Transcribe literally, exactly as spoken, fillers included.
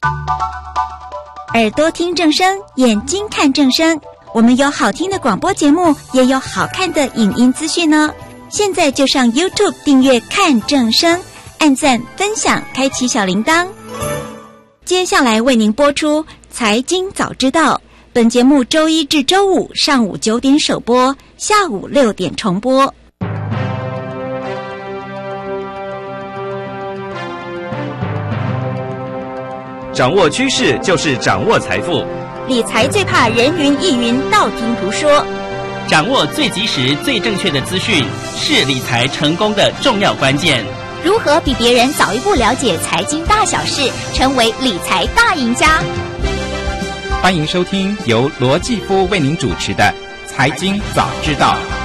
耳朵听正声，眼睛看正声。我们有好听的广播节目，也有好看的影音资讯呢。现在就上 YouTube 订阅看正声，按赞分享，开启小铃铛。接下来为您播出财经早知道，本节目周一至周五上午九点首播，下午六点重播。 掌握趋势就是掌握财富， 理财最怕人云亦云，道听途说。 掌握最及时、最正确的资讯，是理财成功的重要关键。 如何比别人早一步了解财经大小事，成为理财大赢家？ 欢迎收听由罗继夫为您主持的《财经早知道》。